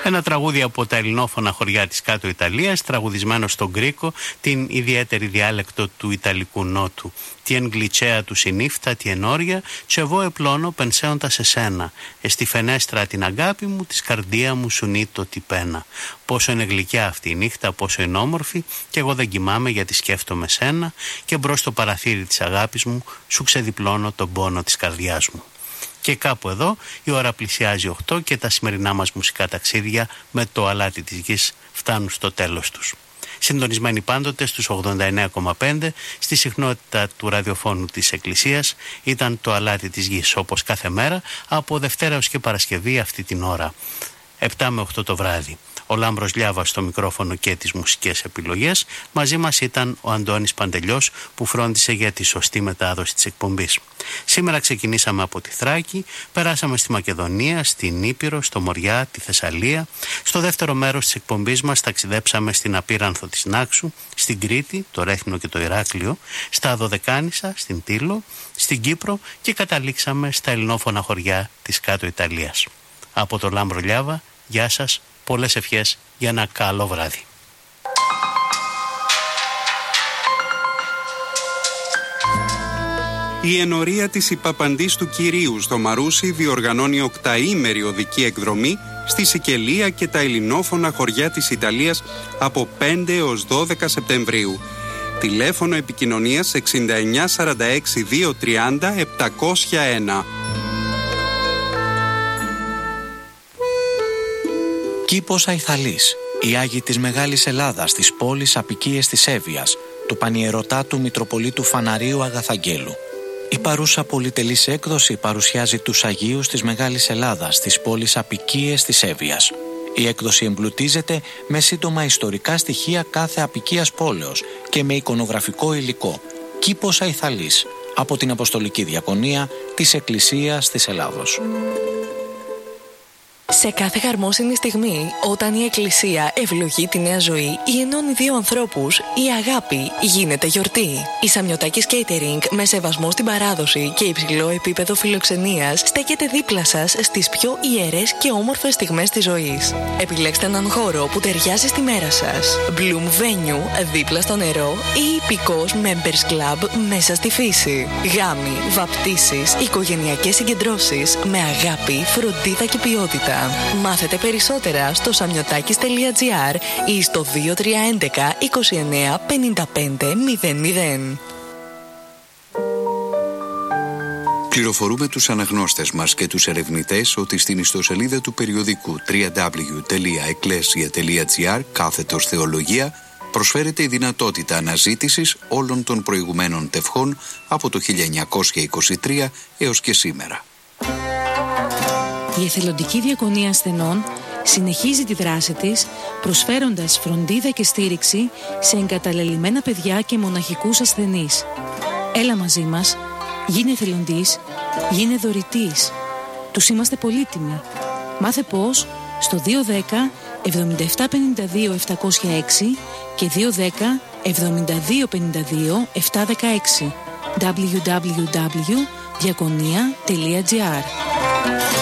Ένα τραγούδι από τα ελληνόφωνα χωριά της Κάτω Ιταλίας, τραγουδισμένο στον Γκρίκο, την ιδιαίτερη διάλεκτο του Ιταλικού Νότου. Τι εν γλυτσέα του συνύφτα, τι εν όρια, κι εγώ επλώνω πενσέοντα σε σένα. Στη φενέστρα την αγάπη μου, της καρδία μου σου νύτω τι πένα. Πόσο είναι γλυκιά αυτή η νύχτα, πόσο είναι όμορφη, κι εγώ δεν κοιμάμαι γιατί σκέφτομαι σένα, και μπρος στο παραθύρι της αγάπης μου, σου ξεδιπλώνω τον πόνο της καρδιάς μου. Και κάπου εδώ η ώρα πλησιάζει 8 και τα σημερινά μας μουσικά ταξίδια με το αλάτι της γης φτάνουν στο τέλος τους. Συντονισμένοι πάντοτε στους 89,5 στη συχνότητα του ραδιοφώνου της Εκκλησίας ήταν το αλάτι της γης, όπως κάθε μέρα από Δευτέρα έως και Παρασκευή αυτή την ώρα, 7 με 8 το βράδυ. Ο Λάμπρος Λιάβας στο μικρόφωνο και τις μουσικές επιλογές. Μαζί μας ήταν ο Αντώνης Παντελιός που φρόντισε για τη σωστή μετάδοση της εκπομπής. Σήμερα ξεκινήσαμε από τη Θράκη, περάσαμε στη Μακεδονία, στην Ήπειρο, στο Μοριά, τη Θεσσαλία. Στο δεύτερο μέρος της εκπομπής μας ταξιδέψαμε στην Απίρανθο της Νάξου, στην Κρήτη, το Ρέθυμνο και το Ηράκλειο, στα Δωδεκάνησα, στην Τήλο, στην Κύπρο και καταλήξαμε στα ελληνόφωνα χωριά της Κάτω Ιταλίας. Από το Λάμπρο Λιάβα, γεια σας. Πολλές ευχές για ένα καλό βράδυ. Η ενορία της Υπαπαντής του Κυρίου στο Μαρούσι διοργανώνει οκταήμερη οδική εκδρομή στη Σικελία και τα ελληνόφωνα χωριά της Ιταλίας από 5 έως 12 Σεπτεμβρίου. Τηλέφωνο επικοινωνίας 69 46 230 701. Κήπος Αϊθαλής, οι Άγιοι της Μεγάλης Ελλάδας, της πόλης Απικίες της Εύβοιας, του Πανιερωτάτου Μητροπολίτου Φαναρίου Αγαθαγγέλου. Η παρούσα πολυτελής έκδοση παρουσιάζει τους Αγίους της Μεγάλης Ελλάδας, της πόλης Απικίες της Εύβοιας. Η έκδοση εμπλουτίζεται με σύντομα ιστορικά στοιχεία κάθε απικίας πόλεως και με εικονογραφικό υλικό. Κήπος Αϊθαλής, από την Αποστολική Διακονία της Εκκλησίας της Ελλάδος. Σε κάθε χαρμόσυνη στιγμή, όταν η Εκκλησία ευλογεί τη νέα ζωή ή ενώνει δύο ανθρώπους, η αγάπη γίνεται γιορτή. Η Σαμιωτάκης Catering, με σεβασμό στην παράδοση και υψηλό επίπεδο φιλοξενίας, στέκεται δίπλα σας στις πιο ιερές και όμορφες στιγμές της ζωής. Επιλέξτε έναν χώρο που ταιριάζει στη μέρα σας. Bloom Venue, δίπλα στο νερό, ή υπηκός Members Club μέσα στη φύση. Γάμοι, βαπτίσεις, οικογενειακές συγκεντρώσεις με αγάπη, φροντίδα και ποιότητα. Μάθετε περισσότερα στο samiotakis.gr ή στο 2311 29 55 00. Πληροφορούμε τους αναγνώστες μας και τους ερευνητές ότι στην ιστοσελίδα του περιοδικού www.ecclesia.gr/θεολογία προσφέρεται η δυνατότητα αναζήτησης όλων των προηγουμένων τευχών από το 1923 έως και σήμερα. Η Εθελοντική Διακονία Ασθενών συνεχίζει τη δράση της, προσφέροντας φροντίδα και στήριξη σε εγκαταλελειμμένα παιδιά και μοναχικούς ασθενείς. Έλα μαζί μας, γίνε εθελοντής, γίνε δωρητής. Τους είμαστε πολύτιμοι. Μάθε πώς στο 210 7752 706 και 210 7252 716 www.diakonia.gr.